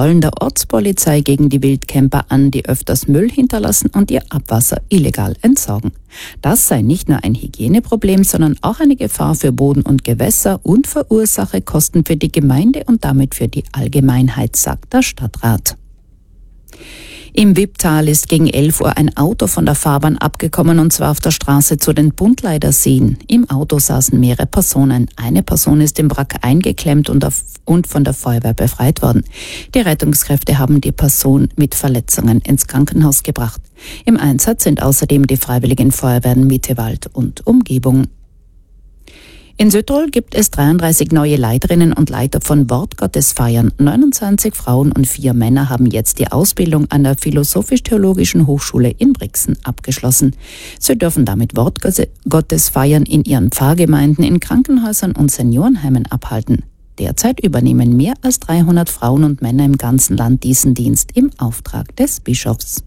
Kontrollen der Ortspolizei gegen die Wildcamper an, die öfters Müll hinterlassen und ihr Abwasser illegal entsorgen. Das sei nicht nur ein Hygieneproblem, sondern auch eine Gefahr für Boden und Gewässer und verursache Kosten für die Gemeinde und damit für die Allgemeinheit, sagt der Stadtrat. Im Wipptal ist gegen 11 Uhr ein Auto von der Fahrbahn abgekommen, und zwar auf der Straße zu den Buntleider Seen. Im Auto saßen mehrere Personen. Eine Person ist im Wrack eingeklemmt und von der Feuerwehr befreit worden. Die Rettungskräfte haben die Person mit Verletzungen ins Krankenhaus gebracht. Im Einsatz sind außerdem die Freiwilligen Feuerwehren Mittewald und Umgebung. In Südtirol gibt es 33 neue Leiterinnen und Leiter von Wortgottesfeiern. 29 Frauen und 4 Männer haben jetzt die Ausbildung an der Philosophisch-Theologischen Hochschule in Brixen abgeschlossen. Sie dürfen damit Wortgottesfeiern in ihren Pfarrgemeinden, in Krankenhäusern und Seniorenheimen abhalten. Derzeit übernehmen mehr als 300 Frauen und Männer im ganzen Land diesen Dienst im Auftrag des Bischofs.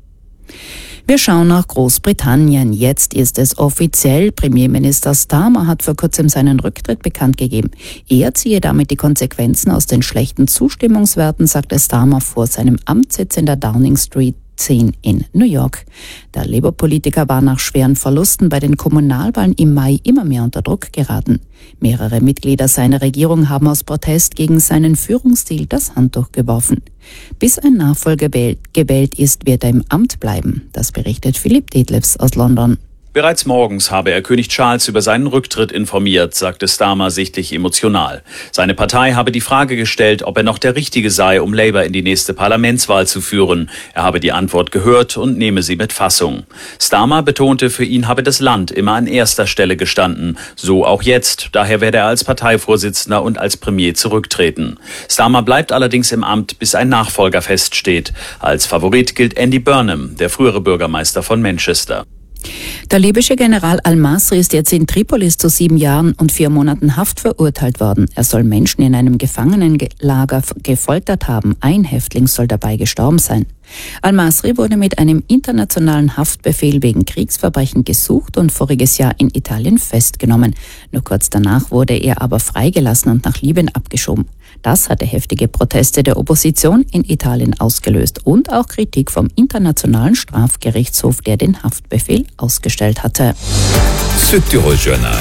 Wir schauen nach Großbritannien. Jetzt ist es offiziell. Premierminister Starmer hat vor kurzem seinen Rücktritt bekannt gegeben. Er ziehe damit die Konsequenzen aus den schlechten Zustimmungswerten, sagte Starmer vor seinem Amtssitz in der Downing Street 10 in New York. Der Labour-Politiker war nach schweren Verlusten bei den Kommunalwahlen im Mai immer mehr unter Druck geraten. Mehrere Mitglieder seiner Regierung haben aus Protest gegen seinen Führungsstil das Handtuch geworfen. Bis ein Nachfolger gewählt ist, wird er im Amt bleiben. Das berichtet Philipp Detlefs aus London. Bereits morgens habe er König Charles über seinen Rücktritt informiert, sagte Starmer sichtlich emotional. Seine Partei habe die Frage gestellt, ob er noch der Richtige sei, um Labour in die nächste Parlamentswahl zu führen. Er habe die Antwort gehört und nehme sie mit Fassung. Starmer betonte, für ihn habe das Land immer an erster Stelle gestanden. So auch jetzt. Daher werde er als Parteivorsitzender und als Premier zurücktreten. Starmer bleibt allerdings im Amt, bis ein Nachfolger feststeht. Als Favorit gilt Andy Burnham, der frühere Bürgermeister von Manchester. Der libysche General al-Masri ist jetzt in Tripolis zu 7 Jahren und 4 Monaten Haft verurteilt worden. Er soll Menschen in einem Gefangenenlager gefoltert haben. Ein Häftling soll dabei gestorben sein. Al-Masri wurde mit einem internationalen Haftbefehl wegen Kriegsverbrechen gesucht und voriges Jahr in Italien festgenommen. Nur kurz danach wurde er aber freigelassen und nach Libyen abgeschoben. Das hatte heftige Proteste der Opposition in Italien ausgelöst und auch Kritik vom Internationalen Strafgerichtshof, der den Haftbefehl ausgestellt hatte. Südtirol Journal.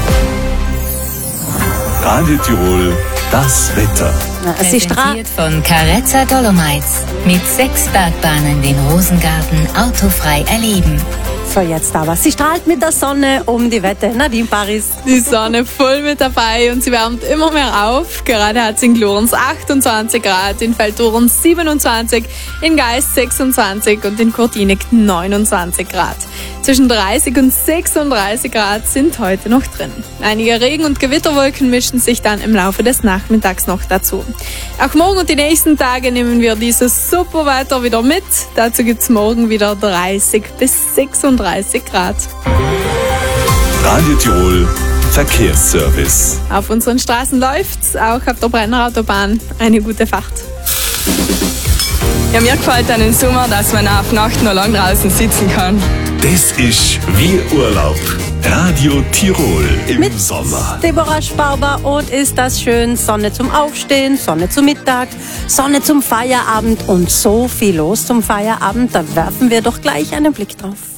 Radio Tirol, das Wetter. Präsentiert von Carezza Dolomites. Mit 6 Bergbahnen den Rosengarten autofrei erleben. So, jetzt aber. Sie strahlt mit der Sonne um die Wette. Nadine Paris. Die Sonne voll mit dabei und sie wärmt immer mehr auf. Gerade hat es in Glurns 28 Grad, in Feldurns 27, in Geist 26 und in Kortinik 29 Grad. Zwischen 30 und 36 Grad sind heute noch drin. Einige Regen- und Gewitterwolken mischen sich dann im Laufe des Nachmittags noch dazu. Auch morgen und die nächsten Tage nehmen wir dieses super Wetter wieder mit. Dazu gibt es morgen wieder 30 bis 36 Grad. Radio Tirol Verkehrsservice. Auf unseren Straßen läuft's, auch auf der Brenner Autobahn. Eine gute Fahrt. Ja, mir gefällt an den Sommer, dass man auf Nacht noch lang draußen sitzen kann. Das ist wie Urlaub. Radio Tirol im Mit Sommer. Deborah Sparber, und ist das schön. Sonne zum Aufstehen, Sonne zum Mittag, Sonne zum Feierabend und so viel los zum Feierabend. Da werfen wir doch gleich einen Blick drauf.